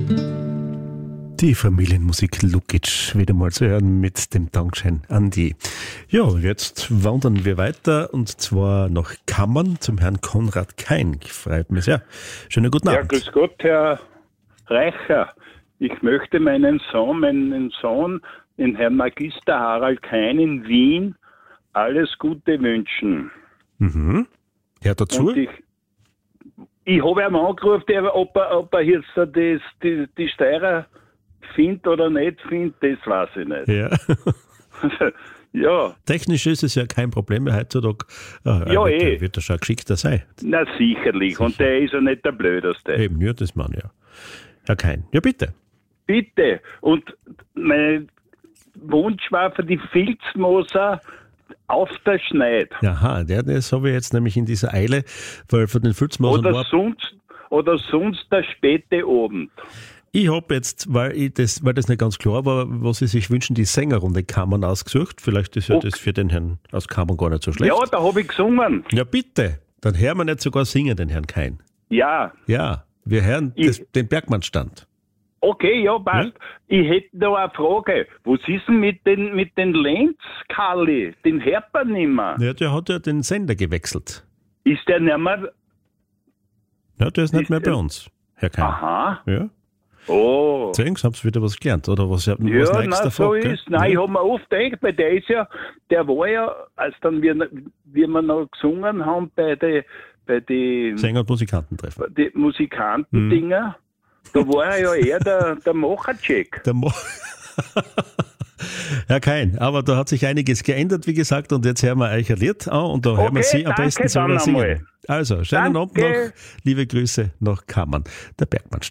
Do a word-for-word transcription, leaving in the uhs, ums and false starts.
Die Familienmusik Lukic wieder mal zu hören mit dem Dankeschön an die. Ja, jetzt wandern wir weiter und zwar nach Kammern zum Herrn Konrad Kein. Freut mich sehr. Schönen guten Abend. Ja, grüß Gott, Herr Reicher. Ich möchte meinen Sohn, meinen Sohn, den Herrn Magister Harald Kein in Wien, alles Gute wünschen. Mhm. Hört dazu? Und ich, ich habe ihn angerufen, der, ob, er, ob er jetzt das, die, die Steirer findet oder nicht findet, das weiß ich nicht. Ja. Ja. Technisch ist es ja kein Problem mehr heutzutage. Ah, Ja, wird, eh. Wird er schon geschickter sein. Na, sicherlich. Sicher. Und der ist ja nicht der Blödeste. Eben, ja, das Mann, ja. Herr Kein. Ja, bitte. Bitte. Und mein Wunsch war für die Filzmoser auf der Schneid. Aha, der, das habe ich jetzt nämlich in dieser Eile, weil von den Filzmosern Oder war... sonst, oder sonst der späte Abend. Ich habe jetzt, weil, ich das, weil das nicht ganz klar war, was Sie sich wünschen, die Sängerrunde Kammern ausgesucht. Vielleicht ist ja Okay. das für den Herrn aus Kammern gar nicht so schlecht. Ja, da habe ich gesungen. Ja, bitte. Dann hören wir nicht sogar singen, den Herrn Kein. Ja. Ja, wir hören Ich- das, den Bergmannstand. Okay, ja, passt. Ich hätte noch eine Frage. Was ist denn mit den, mit den Lenz, Kalli? Den hört man nicht mehr. Ja, der hat ja den Sender gewechselt. Ist der nicht mehr... Ja, der ist nicht Ist mehr bei der- uns, Herr Kein. Aha. Ja. Oh. Sehen Sie, haben Sie wieder was gelernt, oder was, was Ja, Neues nein, so davon? gell? ist. Nein, ich Ja. habe mir oft gedacht, weil der ist ja, der war ja, als dann wir, wie wir noch gesungen haben bei den bei die, Sänger- und Musikantentreffen. die Musikanten-Dinger, da war er ja eher der, der Machercheck. Der Mo Herr Kein, aber da hat sich einiges geändert, wie gesagt, und jetzt hören wir euch ein Lied an und da hören wir Okay, Sie am danke besten dann selber singen. einmal. Also, schönen Abend Danke. noch, liebe Grüße nach Kammern, der Bergmannstand.